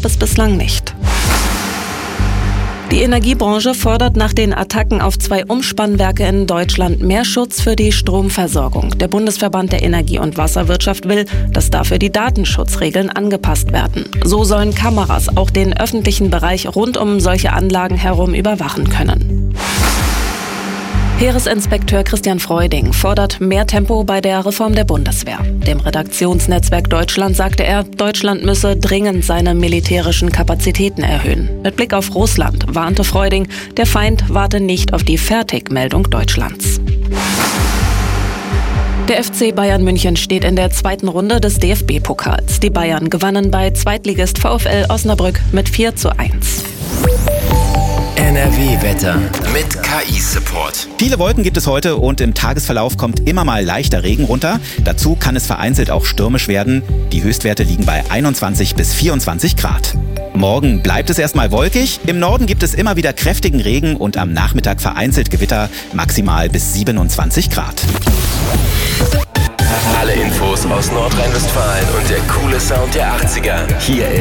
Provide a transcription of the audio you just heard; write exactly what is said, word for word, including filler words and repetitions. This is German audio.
es bislang nicht. Die Energiebranche fordert nach den Attacken auf zwei Umspannwerke in Deutschland mehr Schutz für die Stromversorgung. Der Bundesverband der Energie- und Wasserwirtschaft will, dass dafür die Datenschutzregeln angepasst werden. So sollen Kameras auch den öffentlichen Bereich rund um solche Anlagen herum überwachen können. Heeresinspekteur Christian Freuding fordert mehr Tempo bei der Reform der Bundeswehr. Dem Redaktionsnetzwerk Deutschland sagte er, Deutschland müsse dringend seine militärischen Kapazitäten erhöhen. Mit Blick auf Russland warnte Freuding, der Feind warte nicht auf die Fertigmeldung Deutschlands. Der F C Bayern München steht in der zweiten Runde des D F B-Pokals. Die Bayern gewannen bei Zweitligist VfL Osnabrück mit vier zu eins. N R W-Wetter mit K I-Support. Viele Wolken gibt es heute und im Tagesverlauf kommt immer mal leichter Regen runter. Dazu kann es vereinzelt auch stürmisch werden. Die Höchstwerte liegen bei einundzwanzig bis vierundzwanzig Grad. Morgen bleibt es erstmal wolkig. Im Norden gibt es immer wieder kräftigen Regen und am Nachmittag vereinzelt Gewitter, maximal bis siebenundzwanzig Grad. Alle Infos aus Nordrhein-Westfalen und der coole Sound der achtziger. Hier ist